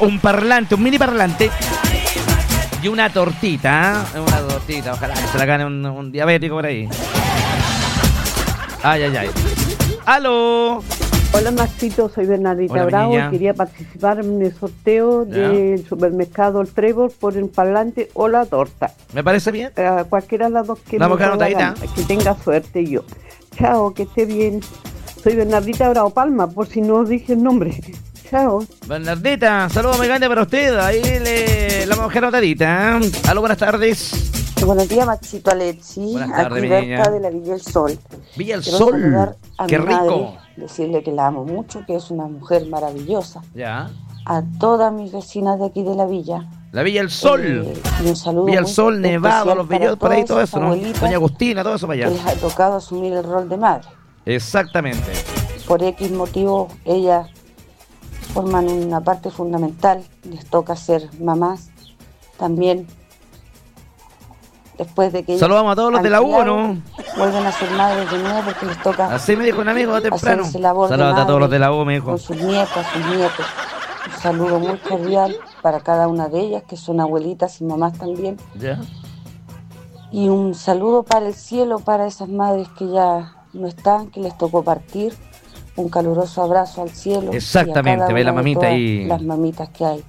un parlante, un mini parlante y una tortita, ¿eh? Una tortita, ojalá que se la gane un diabético por ahí. Ay, ay, ay. ¡Aló! Hola Maxito, soy Bernardita Hola, Bravo niña. y quería participar en el sorteo del supermercado El Trébol por el parlante o la torta. ¿Me parece bien? Cualquiera de las dos que Vamos me con pueda anotadita. ganar, que tenga suerte yo. Chao, que esté bien. Soy Bernardita Bravo Palma, por si no dije el nombre. Chao. Bernardita, saludos muy grandes para usted. Ahí la mujer anotadita. Aló, buenas tardes. Buenos días, Maxito Alexi. Buenas tardes, aquí mi Berta niña. de la Villa El Sol. Villa El Quiero Sol. saludar a Qué mi rico. madre, decirle que la amo mucho, que es una mujer maravillosa. Ya. A todas mis vecinas de aquí de la villa. La Villa El Sol. Y un saludo Villa El muy Sol, Nevado, especial Los para Bellos, por ahí todas todo esas eso, ¿no? abuelitas Doña Agustina, todo eso para que allá. les ha tocado asumir el rol de madre. Exactamente. Por X motivo, ellas forman una parte fundamental. Les toca ser mamás también. Después de que Saludamos a todos los de la U, criado, ¿no? vuelven a ser madres de nuevo porque les toca Así me dijo un amigo temprano. hacerse labor de Saludos a todos madre los de la U, me dijo. con sus nietas, sus nietos. Un saludo muy cordial para cada una de ellas, que son abuelitas y mamás también. Ya. Y un saludo para el cielo, para esas madres que ya no están, que les tocó partir. Un caluroso abrazo al cielo. Exactamente, y a cada ve la una de mamita todas ahí. las mamitas que hay.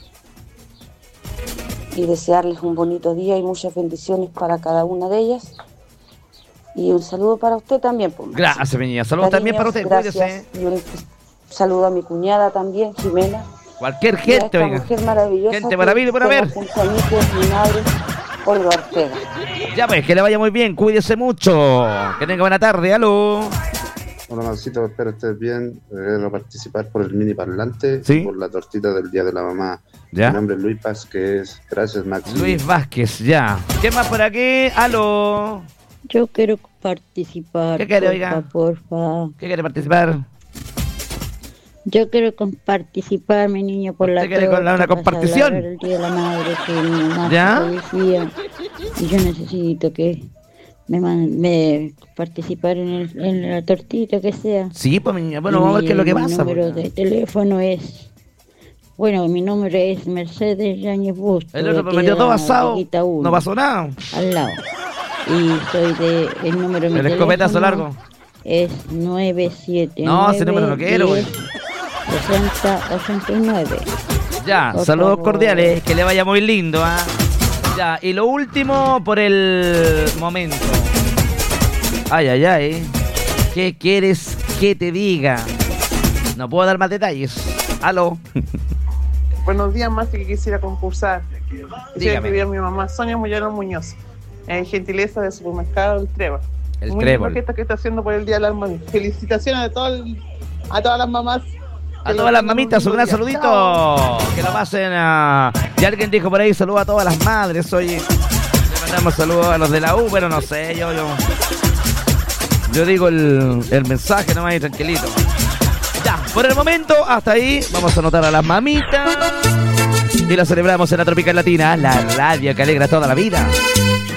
Y desearles un bonito día y muchas bendiciones para cada una de ellas. Y un saludo para usted también, pues, Maxito. Gracias, mi niña. Saludos también para usted, Gracias. cuídese. Y un saludo a mi cuñada también, Jimena. Cualquier Y a gente, esta oiga. mujer maravillosa. Gente maravilla por haber. Junto a mí, que es mi madre, Olga Ortega. Ya pues, que le vaya muy bien, cuídese mucho. Que tenga buena tarde, aló. Hola Maxito, espero estés bien. Quiero participar por el mini parlante, ¿Sí? por la tortita del Día de la Mamá. ¿Ya? Mi nombre es Luis Vázquez. Gracias, Maxi. Luis Vázquez, ya. ¿Qué más por aquí? Aló. Yo quiero participar. ¿Qué quiere, oiga? Porfa. ¿Qué quiere participar? Yo quiero participar, mi niño, por la ¿Usted quiere con una torta para compartición? celebrar el Día de la Madre, que mi mamá ¿Ya? fallecía. Y yo necesito que me participar en la tortita, que sea. Sí, pues, mi niña. Bueno, vamos a ver qué es lo que pasa. Mi número pues. de teléfono es... Bueno, mi número es Mercedes Yáñez Busto. El otro que prometió queda todo basado. Veguita 1, No pasó nada. al lado. Y soy el número de mi El escopetazo teléfono largo. es 979. No, ese número no quiero, güey. 6089. Ya, Por saludos favor. cordiales. Que le vaya muy lindo, ¿ah? Ya, y lo último por el momento. Ay, ay, ay. ¿Qué quieres que te diga? No puedo dar más detalles. Aló. Buenos días, más que quisiera concursar. Quisiera Dígame. escribir a mi mamá Sonia Moyano Muñoz, gentileza del supermercado El Trébol. El Muy Trébol. linda fiesta que está haciendo por el Día de las Mamás. Felicitaciones a todas las mamás. A todas las mamitas, un gran saludito. Chao. Que lo pasen a... Ya alguien dijo por ahí, saludo a todas las madres. Oye, le mandamos saludos a los de la U, pero no sé, yo digo el mensaje nomás y tranquilito. Ya, por el momento, hasta ahí. Vamos a anotar a las mamitas. Y la celebramos en la Tropical Latina, la radio que alegra toda la vida.